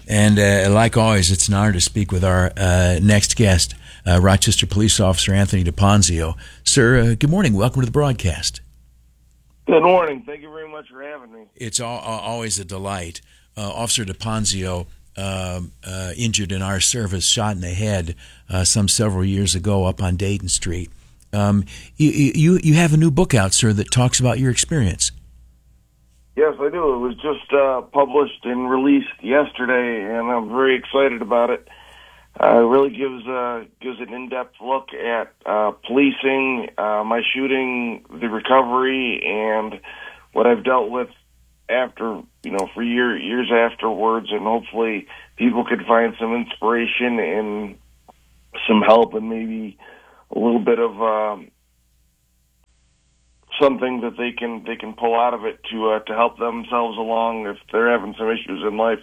And uh, like always, it's an honor to speak with our uh, next guest, uh, Rochester Police Officer Anthony DePonzio. Sir, uh, good morning. Welcome to the broadcast. Good morning. Thank you very much for having me. It's all, always a delight. Uh, Officer DePonzio, uh, uh, injured in our service, shot in the head uh, some several years ago up on Dayton Street. Um, you, you, you have a new book out, sir, that talks about your experience. Yes, I do. It was just uh, published and released yesterday, and I'm very excited about it. Uh, it really gives uh, gives an in-depth look at uh, policing, uh, my shooting, the recovery, and what I've dealt with after, you know, for year, years afterwards, and hopefully people could find some inspiration and some help and maybe a little bit of um, something that they can they can pull out of it to uh, to help themselves along if they're having some issues in life.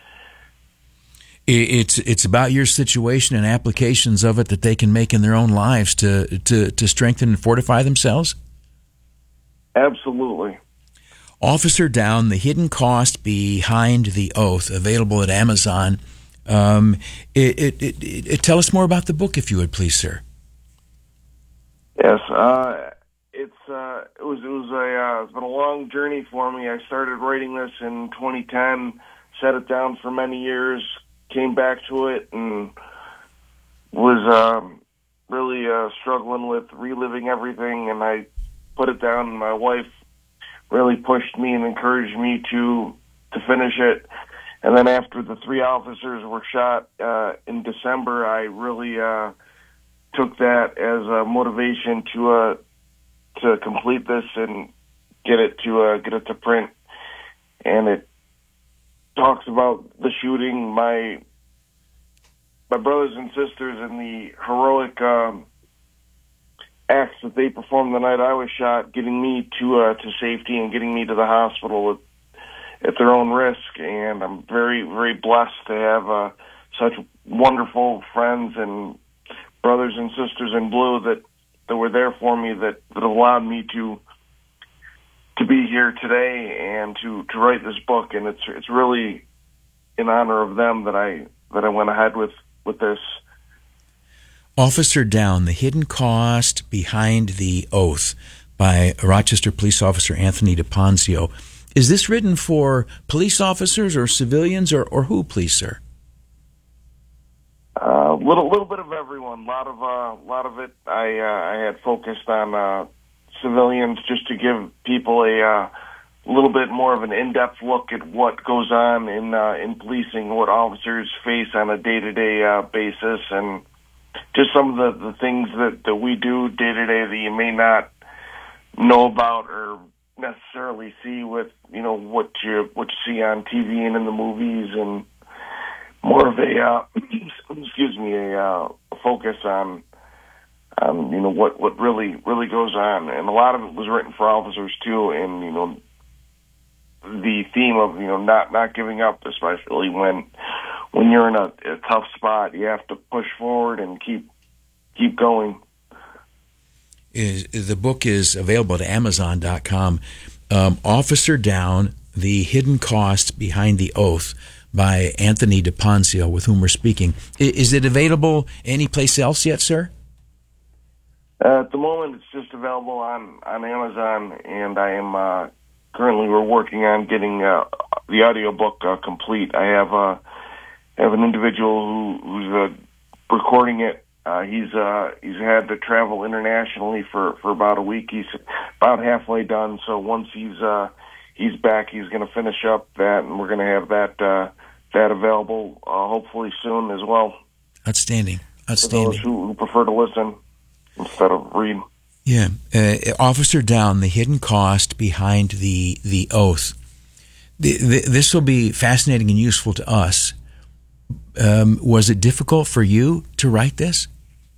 It's it's about your situation and applications of it that they can make in their own lives to to, to strengthen and fortify themselves? Absolutely. Officer Down, The Hidden Cost Behind the Oath, available at Amazon. Um, it, it, it, it, tell us more about the book, if you would, please, sir. Yes, uh, it's uh, it was it was a uh, it's been a long journey for me. I started writing this in twenty ten, set it down for many years, came back to it, and was um, really uh, struggling with reliving everything. And I put it down, and my wife really pushed me and encouraged me to to finish it. And then after the three officers were shot uh, in December, I really uh, took that as a motivation to uh, to complete this and get it to uh, get it to print. And it talks about the shooting, my my brothers and sisters, and the heroic um, acts that they performed the night I was shot, getting me to uh, to safety and getting me to the hospital at, at their own risk. And I'm very, very blessed to have uh, such wonderful friends and brothers and sisters in blue that, that were there for me, that, that allowed me to to be here today and to, to write this book. And it's it's really in honor of them that I that I went ahead with, with this. Officer Down, The Hidden Cost Behind the Oath by Rochester Police Officer Anthony DePonzio. Is this written for police officers or civilians or, or who, please, sir? A uh, little little bit of everyone. A lot of uh, lot of it I uh, I had focused on uh, civilians, just to give people a uh, little bit more of an in-depth look at what goes on in uh, in policing, what officers face on a day-to-day uh, basis, and just some of the, the things that, that we do day-to-day that you may not know about or necessarily see with, you know, what you what you see on T V and in the movies, and more of a uh, excuse me a uh, focus on um, you know what, what really really goes on. And a lot of it was written for officers too, and you know the theme of you know not not giving up, especially when when you're in a, a tough spot. You have to push forward and keep keep going. Is, the book is available at Amazon dot com. Um, Officer Down, The Hidden Cost Behind the Oath by Anthony DePonzio, with whom we're speaking. Is it available anyplace else yet, sir? Uh, at the moment, it's just available on, on Amazon, and I am uh, currently we're working on getting uh, the audiobook uh, complete. I have uh, have an individual who, who's uh, recording it. Uh, he's uh, he's had to travel internationally for, for about a week. He's about halfway done. So once he's uh, he's back, he's going to finish up that, and we're going to have that uh, that available uh, hopefully soon as well. Outstanding, outstanding. For those who, who prefer to listen instead of read. Yeah, uh, Officer Down, The Hidden Cost Behind the the Oath. The, the, this will be fascinating and useful to us. Um, was it difficult for you to write this?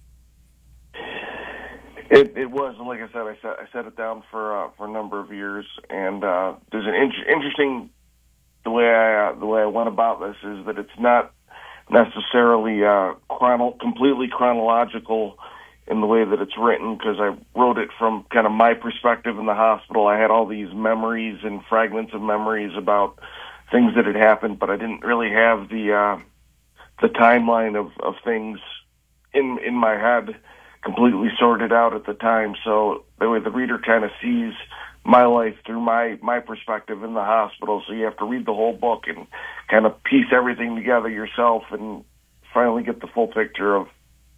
It, it was, and like I said, I set, I set it down for uh, for a number of years, and uh, there's an in- interesting the way I uh, the way I went about this is that it's not necessarily uh, chrono- completely chronological in the way that it's written, because I wrote it from kind of my perspective in the hospital. I had all these memories and fragments of memories about things that had happened, but I didn't really have the uh, the timeline of, of things in in my head completely sorted out at the time. So the way the reader kind of sees my life through my, my perspective in the hospital. So you have to read the whole book and kind of piece everything together yourself and finally get the full picture of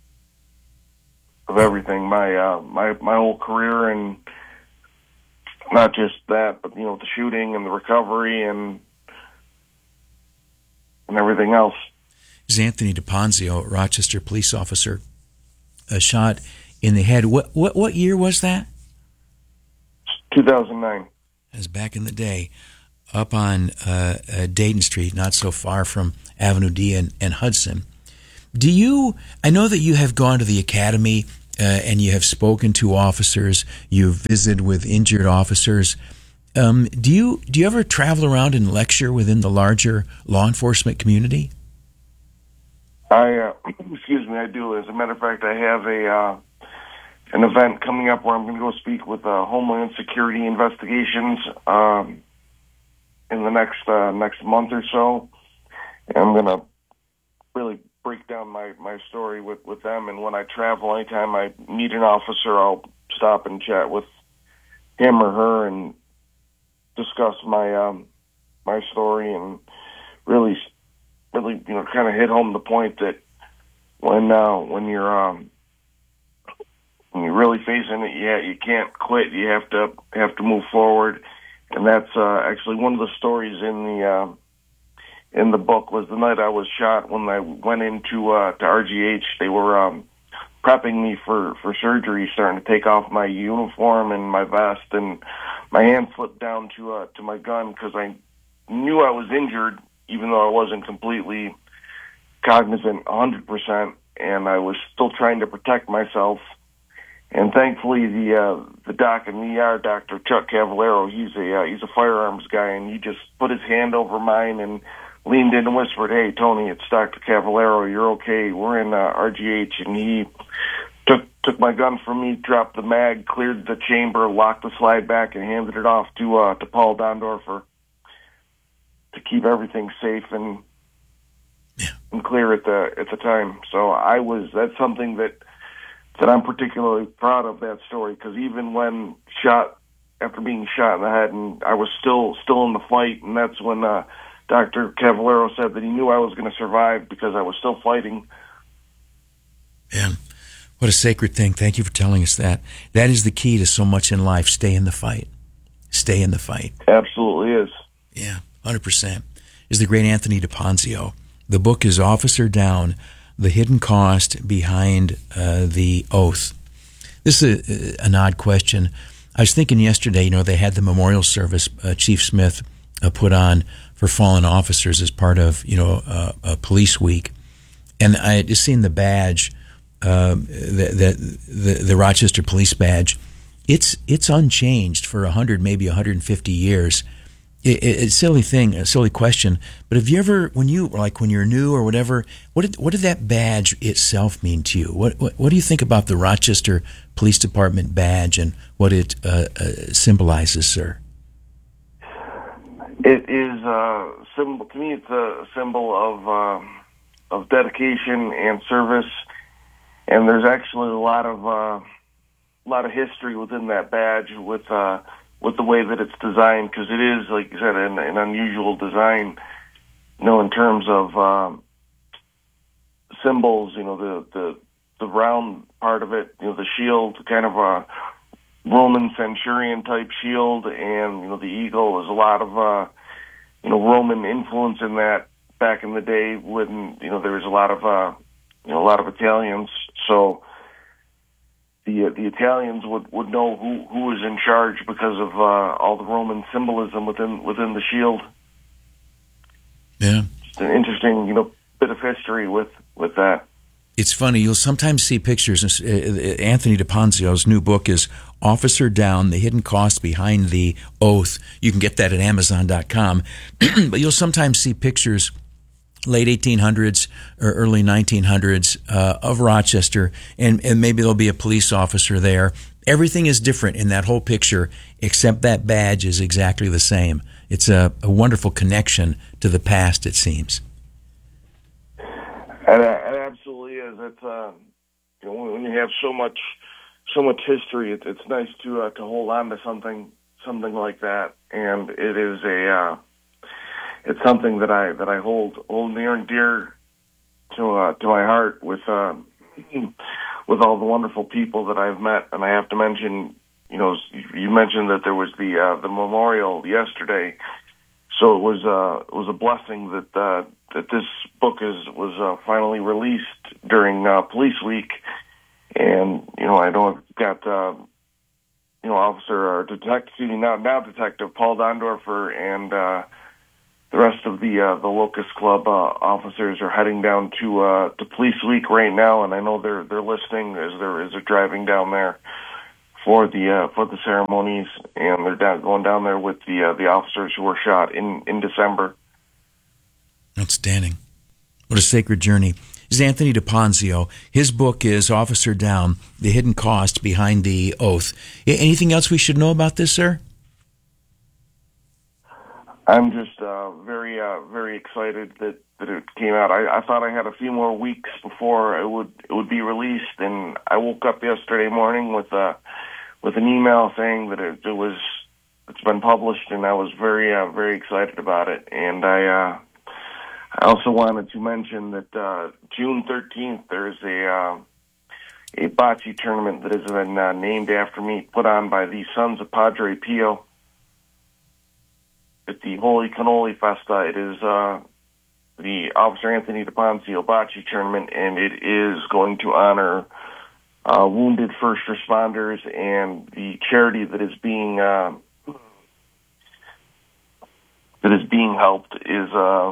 of everything, my uh, my my whole career, and not just that, but you know, the shooting and the recovery and and everything else. This is Anthony DePonzio, Rochester police officer, a shot in the head. What what what year was that? two thousand nine. That was back in the day, up on uh, uh, Dayton Street, not so far from Avenue D and, and Hudson. Do you? I know that you have gone to the academy uh, and you have spoken to officers. You've visited with injured officers. Um, do you do you ever travel around and lecture within the larger law enforcement community? I uh, excuse me, I do. As a matter of fact, I have a uh, an event coming up where I'm going to go speak with uh, Homeland Security Investigations um, in the next uh, next month or so. And I'm going to really break down my, my story with, with them. And when I travel, anytime I meet an officer, I'll stop and chat with him or her and discuss my um, my story and really, really, you know, kind of hit home the point that when uh, when you're um, when you're really facing it, yeah, you can't quit. You have to have to move forward, and that's uh, actually one of the stories in the uh, in the book. Was the night I was shot when I went into uh, to R G H. They were um, prepping me for, for surgery, starting to take off my uniform and my vest, and my hand slipped down to uh, to my gun because I knew I was injured, even though I wasn't completely cognizant one hundred percent, and I was still trying to protect myself. And thankfully, the uh, the doc in the E R, Doctor Chuck Cavallero, he's a uh, he's a firearms guy, and he just put his hand over mine and leaned in and whispered, "Hey, Tony, it's Doctor Cavallero. You're okay. We're in uh, R G H." And he took took my gun from me, dropped the mag, cleared the chamber, locked the slide back, and handed it off to uh, to Paul Dondorfer to keep everything safe and yeah. and clear at the at the time. So I was that's something that. that I'm particularly proud of, that story, because even when shot, after being shot in the head, and I was still still in the fight, and that's when uh, Doctor Cavallero said that he knew I was going to survive because I was still fighting. Yeah, what a sacred thing. Thank you for telling us that. That is the key to so much in life. Stay in the fight. Stay in the fight. Absolutely is. Yeah, one hundred percent. Is the great Anthony DePonzio. The book is Officer Down, The Hidden Cost Behind uh, the Oath. This is a, an odd question. I was thinking yesterday, you know, they had the memorial service uh, Chief Smith uh, put on for fallen officers as part of, you know, uh, uh, Police Week. And I had just seen the badge, uh, the, the, the, the Rochester Police Badge. It's it's unchanged for one hundred, maybe one hundred fifty years. It, it, it's a silly thing, a silly question, but have you ever, when you, like when you're new or whatever, what did what did that badge itself mean to you? What what, what do you think about the Rochester Police Department badge and what it uh, uh, symbolizes, sir? It is a symbol, to me it's a symbol of uh, of dedication and service, and there's actually a lot of uh, a lot of history within that badge with uh, with the way that it's designed, because it is, like you said, an, an unusual design, you know, in terms of um, symbols, you know, the, the the round part of it, you know, the shield, kind of a Roman centurion type shield, and, you know, the eagle. There's a lot of, uh, you know, Roman influence in that back in the day when, you know, there was a lot of, uh, you know, a lot of Italians, so The, uh, the Italians would, would know who, who was in charge because of uh, all the Roman symbolism within within the shield. Yeah, Just an interesting, you know, bit of history with, with that. It's funny. You'll sometimes see pictures. Uh, Anthony DePonzio's new book is Officer Down, The Hidden Cost Behind the Oath. You can get that at Amazon dot com. But you'll sometimes see pictures late eighteen hundreds or early nineteen hundreds uh, of Rochester, and, and maybe there'll be a police officer there. Everything is different in that whole picture, except that badge is exactly the same. It's a, a wonderful connection to the past, it seems. And it absolutely is. It's uh, you know, when you have so much, so much history, it, it's nice to uh, to hold on to something, something like that. And it is a, uh, it's something that I that I hold hold near and dear to uh, to my heart with uh, with all the wonderful people that I've met. And I have to mention, you know, you mentioned that there was the uh, the memorial yesterday. So it was uh, it was a blessing that uh, that this book is was uh, finally released during uh, Police Week, and you know I know I've got uh, you know Officer or Detective now now Detective Paul Dondorfer and uh, the rest of the uh, the Locust Club uh, officers are heading down to uh, to Police Week right now, and I know they're they're listening as they're as they're driving down there for the uh, for the ceremonies, and they're down, going down there with the uh, the officers who were shot in, in December. Outstanding. What a sacred journey. This is Anthony DePonzio. His book is Officer Down, The Hidden Cost Behind the Oath. Anything else we should know about this, sir? I'm just uh, very uh, very excited that, that it came out. I, I thought I had a few more weeks before it would it would be released, and I woke up yesterday morning with a with an email saying that it, it was it's been published, and I was very uh, very excited about it. And I uh, I also wanted to mention that uh, June thirteenth there's a uh, a bocce tournament that has been uh, named after me, put on by the Sons of Padre Pio at the Holy Cannoli Festa. It is uh, the Officer Anthony DePonzio bocce tournament, and it is going to honor uh, wounded first responders, and the charity that is being uh, that is being helped is uh,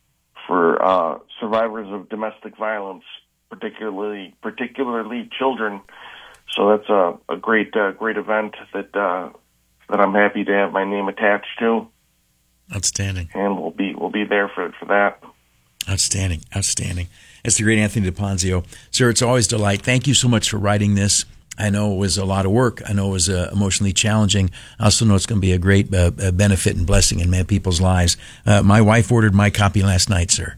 for uh, survivors of domestic violence, particularly particularly children. So that's a, a great uh, great event that uh, that I'm happy to have my name attached to. Outstanding. And we'll be we'll be there for for that. Outstanding, outstanding. It's the great Anthony DePonzio. Sir, it's always a delight. Thank you so much for writing this. I know it was a lot of work. I know it was uh, emotionally challenging. I also know it's going to be a great uh, benefit and blessing in many people's lives. Uh, my wife ordered my copy last night, sir.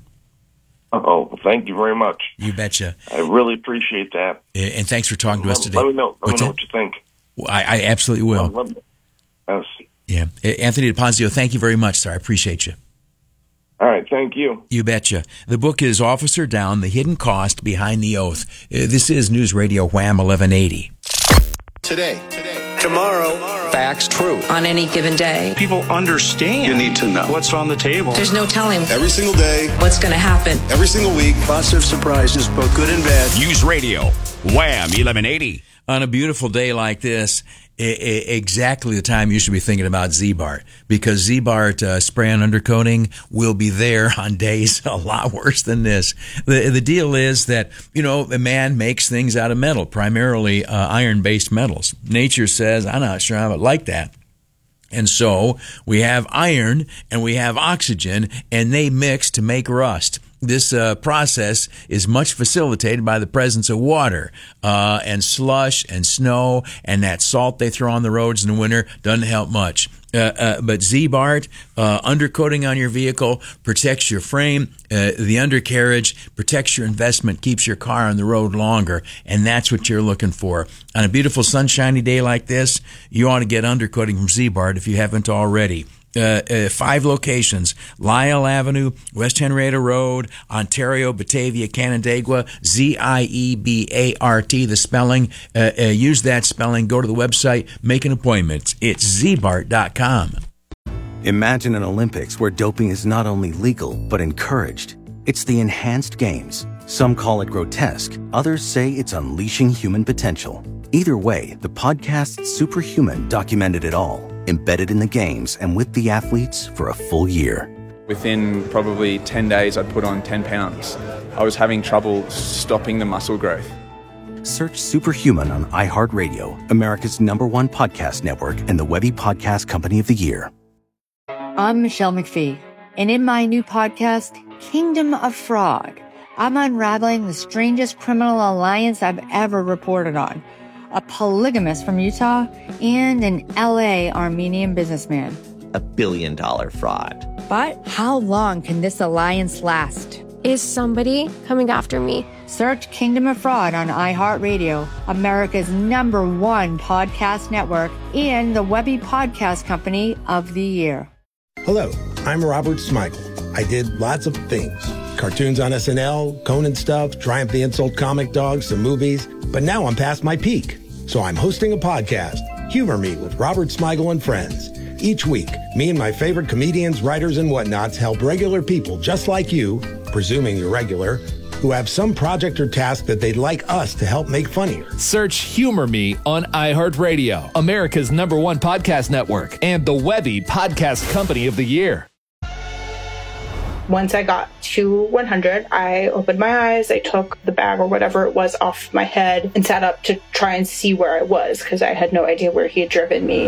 Oh, well, thank you very much. You betcha. I really appreciate that. And thanks for talking to let, us today. Let me know, let me know that? what you think. Well, I, I absolutely will. Let me, yes. Yeah. Anthony DePonzio, thank you very much, sir. I appreciate you. All right, thank you. You betcha. The book is Officer Down, The Hidden Cost Behind the Oath. Uh, this is News Radio Wham eleven eighty. Today, today, tomorrow, facts true. On any given day. People understand. You need to know what's on the table. There's no telling. Every single day. What's going to happen. Every single week. Positive surprises, both good and bad. News Radio Wham eleven eighty. On a beautiful day like this, exactly the time you should be thinking about Z-Bart, because Z-Bart uh, spray on undercoating will be there on days a lot worse than this. The the deal is that, you know, a man makes things out of metal, primarily uh, iron-based metals. Nature says, I'm not sure I would like that. And so we have iron and we have oxygen, and they mix to make rust. This uh, process is much facilitated by the presence of water uh, and slush and snow, and that salt they throw on the roads in the winter doesn't help much. Uh, uh, but Z-Bart, uh, undercoating on your vehicle, protects your frame, uh, the undercarriage, protects your investment, keeps your car on the road longer, and that's what you're looking for. On a beautiful sunshiny day like this, you ought to get undercoating from Z-Bart if you haven't already. Uh, uh, five locations: Lyle Avenue, West Henrietta Road, Ontario, Batavia, Canandaigua, Z I E B A R T, the spelling. Uh, uh, use that spelling. Go to the website, make an appointment. It's Z Bart dot com. Imagine an Olympics where doping is not only legal, but encouraged. It's the enhanced games. Some call it grotesque. Others say it's unleashing human potential. Either way, the podcast Superhuman documented it all, embedded in the games and with the athletes for a full year. Within probably ten days, I'd put on ten pounds. I was having trouble stopping the muscle growth. Search Superhuman on iHeartRadio, America's number one podcast network, and the Webby Podcast Company of the Year. I'm Michelle McPhee, and in my new podcast, Kingdom of Frog, I'm unraveling the strangest criminal alliance I've ever reported on. A polygamist from Utah and an L A Armenian businessman. a billion dollar fraud. But how long can this alliance last? Is somebody coming after me? Search Kingdom of Fraud on iHeartRadio, America's number one podcast network, and the Webby Podcast Company of the Year. Hello, I'm Robert Smigel. I did lots of things. Cartoons on S N L, Conan stuff, Triumph the Insult comic dogs, some movies. But now I'm past my peak. So I'm hosting a podcast, Humor Me with Robert Smigel and Friends. Each week, me and my favorite comedians, writers, and whatnots help regular people just like you, presuming you're regular, who have some project or task that they'd like us to help make funnier. Search Humor Me on iHeartRadio, America's number one podcast network, and the Webby Podcast Company of the Year. Once I got to one hundred, I opened my eyes, I took the bag or whatever it was off my head and sat up to try and see where I was because I had no idea where he had driven me.